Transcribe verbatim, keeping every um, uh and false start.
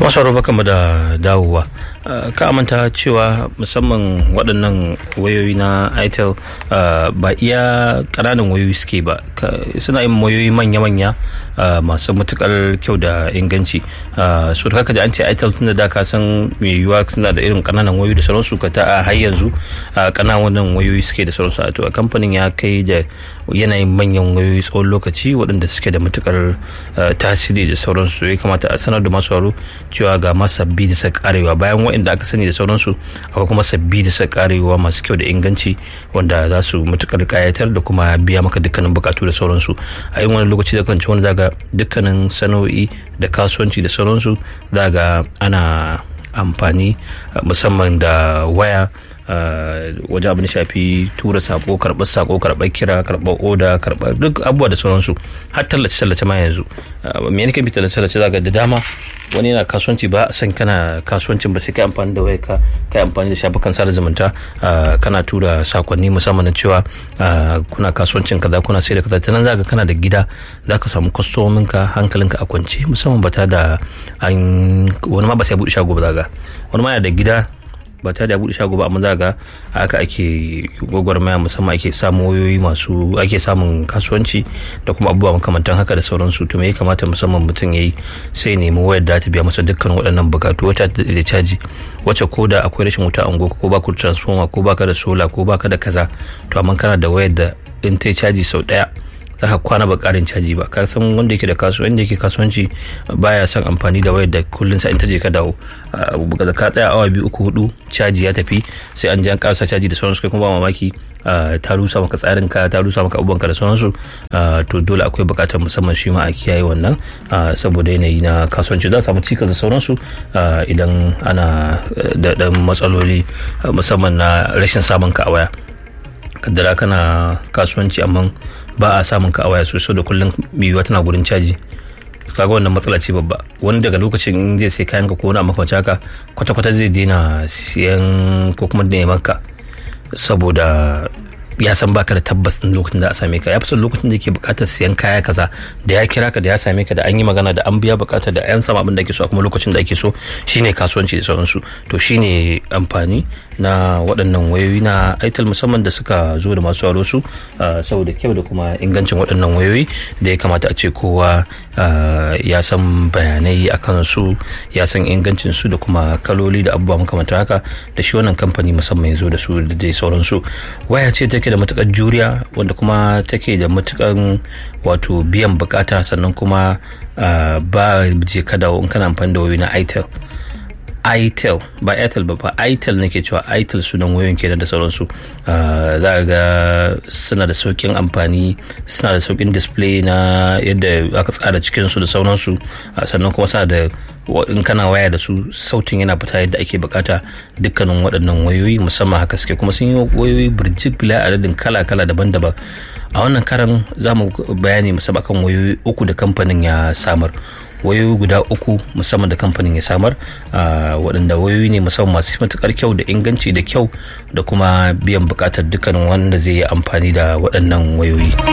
masu baka mu da dawowa. Ka manta cewa musamman waɗannan wayoyi na itel ba iya ƙananan wayoyi suke ba, suna yin wayoyi manya-manya masu matukar kyau da inganci. So da kaka da an ce itel tun da da ka san mai yiwuwa suna da irin ƙananan wayoyi da sauransu, ka ta har yanzu ƙananan wayoyi suke da sauransu. To a kamfanin ya kai da yanayin manyan wayoyi tsawon lokaci waɗanda suke da matukar tasiri da sauransu. Ya kamata a sanar da masu haro cewa ga ma sabbi da suka karewa bayan waɗanda aka sani da sauransu, akwai kuma sabbi da suka karewa masu kyau da inganci wanda za su matukar kayatar da kuma biya maka dukkanin bukatu da sauransu. A yin wani lokaci da kan ci wani zaga dukkanin sana'o'i da kasuwanci da sauransu zaga ana amfani musamman da waya wajen abin shafi tura sako, karɓar sako, karɓar kira, karɓar oda, karɓar duk abubuwa da sauransu, har tallace tallace ma yanzu. Me ne kan bi tallace tallace zaga da dama wani yana kasuwanci ba san kana kasuwancin ba sai kai amfani da waya ka kai amfani da shafukan sada zumunta, kana tura sakonni musamman na cewa kuna kasuwancin kaza, kuna sai da kaza. Tanan zaka kana da gida zaka samu kwastomin ka hankalinka a kwance, musamman bata da an wani ma ba sai buɗe shago ba zaga wani ma yana da gida ba ta da buɗe shago ba, amma za ga haka ake gwagwarmaya, musamman ake samun wayoyi masu ake samun kasuwanci da kuma abubuwa makamantan haka da sauransu. To me ya kamata musamman mutum ya yi sai nemi wayar da ta biya masa dukkan waɗannan bukatu, wata da caji, wacce ko da akwai rashin wuta a unguwa ko ba ku transformer ko baka da solar ko baka da kaza, to amma kana da wayar da in ta caji sau ɗaya za ka kwana ba karin caji ba. Ka san wanda yake da kasuwanci wanda yake kasuwanci baya son amfani da wayar da kullun sa in ta je ka dawo, da ka tsaya awa biyu uku hudu caji ya tafi, sai an je an kasa caji da sauransu, kai kuma ba mamaki ta rusa maka tsarin ka, ta rusa maka abubuwan ka da sauransu. To dole akwai bukatar musamman shi ma a kiyaye wannan saboda yanayi na kasuwanci za a samu cikas da sauransu idan ana da dan matsaloli musamman na rashin samun ka a waya. Kaddara kana kasuwanci amma ba a samun ka a waya sosai da kullum biyuwa tana gurin caji, kaga wannan matsala ce babba. Wani daga lokacin in zai sai kayan ka ko wani makwace haka kwata-kwata zai daina siyan ko kuma neman ka saboda ya san baka da tabbas din lokacin da a same ka. Ya fi son lokacin da yake bukatar siyan kaya kaza da ya kira ka da ya same ka da an yi magana da an biya bukatar da an samu abin da ake so a kuma lokacin da ake so, shine kasuwanci da sauransu. To shine amfani na waɗannan wayoyi na itel musamman da suka zo da masu aro su saboda kyau da kuma ingancin waɗannan wayoyi da ya kamata a ce kowa ya san bayanai a kan su, ya san ingancin su da kuma kaloli da abubuwa makamantar haka da shi wannan kamfani musamman ya zo da su da dai sauransu. Waya ce take da matukar juriya wanda kuma take da matukar wato biyan bukata, sannan kuma ba je ka dawo in kana amfani da wayoyi na itel. itel ba airtel ba fa itel nake cewa, itel sunan wayoyin kenan da sauransu. Za ga suna da saukin amfani, suna da saukin display na yadda aka tsara cikin su da sauransu, sannan kuma suna da in kana waya da su sautin yana fita yadda ake bukata. Dukkanin waɗannan wayoyi musamman haka suke, kuma sun yi wayoyi birjik bila adadin kala-kala daban-daban. A wannan karan za mu bayani musamman kan wayoyi uku da kamfanin ya samar, wayoyi guda uku musamman da kamfanin ya samar, waɗanda wayoyi ne musamman masu matuƙar kyau da inganci da kyau da kuma biyan buƙatar dukkanin wanda zai yi amfani da waɗannan wayoyi.